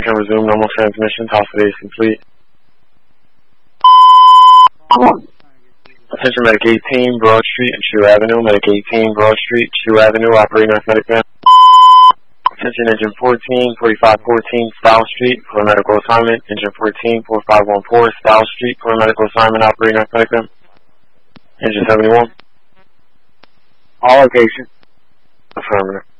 can resume normal transmission. Hospital is complete. Attention Medic 18, Broad Street and Chew Avenue. Medic 18, Broad Street, Chew Avenue, operating on Medic van. Attention Engine 14, 4514, Style Street, for a medical assignment. Engine 14, 4514, Style Street, for a medical assignment, operating on Medic van. Engine 71. All location. Affirmative.